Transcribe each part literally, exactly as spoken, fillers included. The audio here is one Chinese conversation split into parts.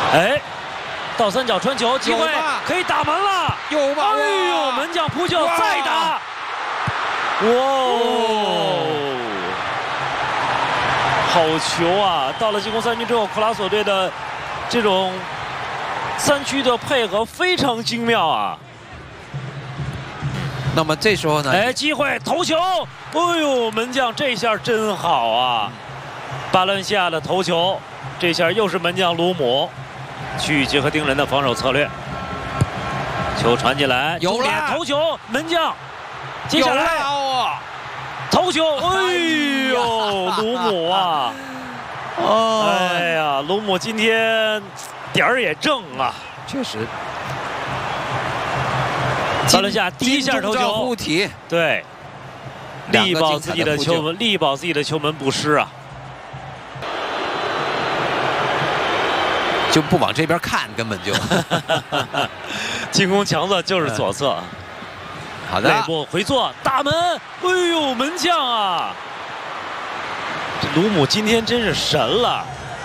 哎，倒三角传球，机会可以打门了， 有吧？ 哎呦，门将扑救再打，哇哦！好球啊！到了进攻三区之后，库拉索队的这种三区的配合非常精妙啊。 那么这时候呢？ 哎，机会头球，哎呦，门将这下真好啊！巴伦西亚的头球，这下又是门将卢姆去结合盯人的防守策略。球传进来， 有了头球，门将接下来头球，哎呦，卢姆啊！哦，哎呀，卢姆今天点儿也正啊， 确实。 巴伦西亚第一下头球， 护体， 对，力保自己的球门，力保自己的球门不失啊。 就不往这边看，根本就进攻强侧就是左侧。 好的， 内部回做大门，哎呦，门将啊！这卢姆今天真是神了。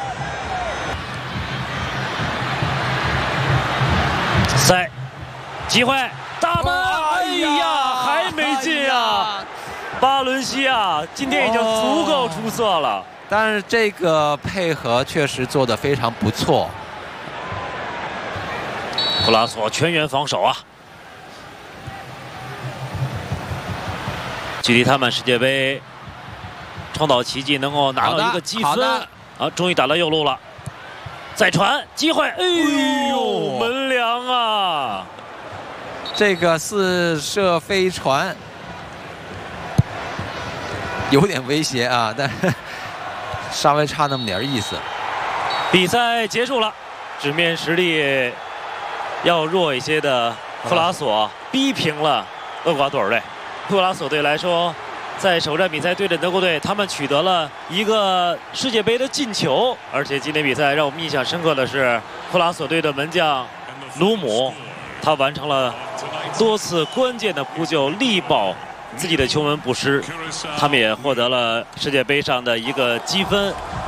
塞，机会，大门，哎呀，还没进啊！巴伦西亚今天已经足够出色了。 但是这个配合确实做得非常不错。 库拉索全员防守啊！距离他们世界杯创造奇迹，能够拿到一个积分啊！终于打到右路了，再传机会，哎呦，门梁啊！ 这个似射飞传有点威胁啊，但是稍微差那么点意思。 比赛结束了，纸面实力要弱一些的库拉索逼平了厄瓜多尔队。库拉索队来说，在首战比赛对阵德国队，他们取得了一个世界杯的进球。而且今天比赛让我们印象深刻的是，库拉索队的门将卢姆，他完成了多次关键的扑救，力保自己的球门不失。他们也获得了世界杯上的一个积分。